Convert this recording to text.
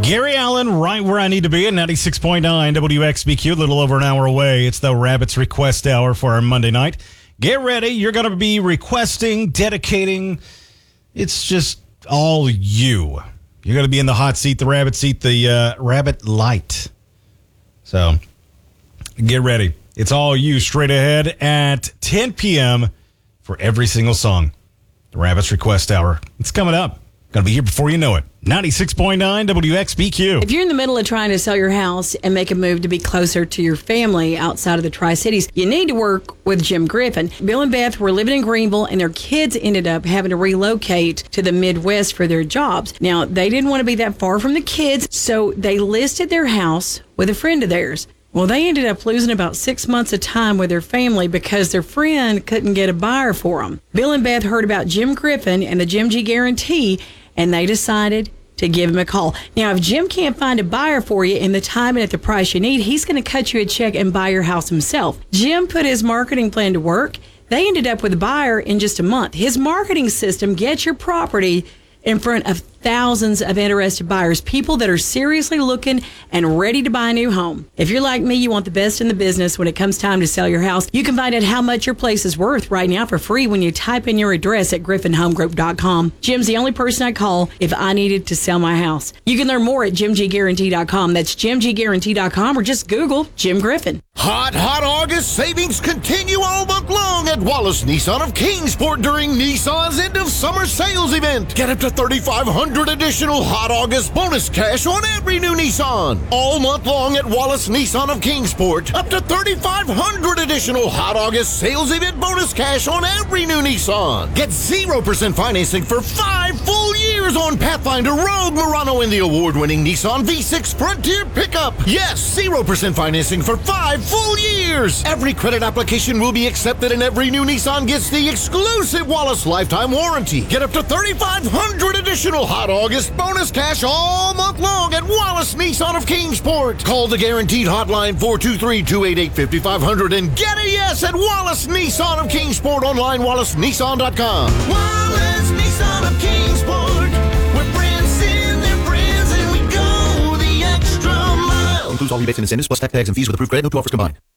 Gary Allen, right where I need to be at 96.9 WXBQ, a little over an hour away. It's the Rabbits Request Hour for our Monday night. Get ready. You're going to be requesting, dedicating. It's just all you. You're going to be in the hot seat, the rabbit seat, the rabbit light. So get ready. It's all you straight ahead at 10 p.m. for every single song. The Rabbits Request Hour. It's coming up. Going to be here before you know it. 96.9 WXBQ. If you're in the middle of trying to sell your house and make a move to be closer to your family outside of the Tri-Cities, you need to work with Jim Griffin. Bill and Beth were living in Greenville, and their kids ended up having to relocate to the Midwest for their jobs. Now, they didn't want to be that far from the kids, so they listed their house with a friend of theirs. Well, they ended up losing about 6 months of time with their family because their friend couldn't get a buyer for them. Bill and Beth heard about Jim Griffin and the Jim G Guarantee, and they decided to give him a call. Now, if Jim can't find a buyer for you in the time and at the price you need, he's going to cut you a check and buy your house himself. Jim put his marketing plan to work. They ended up with a buyer in just a month. His marketing system gets your property in front of thousands of interested buyers, people that are seriously looking and ready to buy a new home. If you're like me, you want the best in the business when it comes time to sell your house. You can find out how much your place is worth right now for free when you type in your address at griffinhomegroup.com. Jim's the only person I call if I needed to sell my house. You can learn more at jimgguarantee.com. That's jimgguarantee.com, or just Google Jim Griffin. Hot August savings continue all month long at Wallace Nissan of Kingsport during Nissan's end of summer sales event. Get up to $3,500 additional Hot August bonus cash on every new Nissan. All month long at Wallace Nissan of Kingsport. Up to $3,500 additional Hot August sales event bonus cash on every new Nissan. Get 0% financing for 5 full years on Pathfinder, Rogue, Murano, and the award-winning Nissan V6 Frontier pickup. Yes, 0% financing for 5 full years. Every credit application will be accepted, and every new Nissan gets the exclusive Wallace lifetime warranty. Get up to $3,500 additional Hot August bonus cash all month long at Wallace Nissan of Kingsport. Call the guaranteed hotline 423-288-5500 and get a yes at Wallace Nissan of Kingsport. Online, wallacenissan.com. Wallace Nissan of Kingsport. We're friends in their friends, and we go the extra mile. Includes all rebates and incentives plus tax tags and fees with approved credit. No 2 offers combined.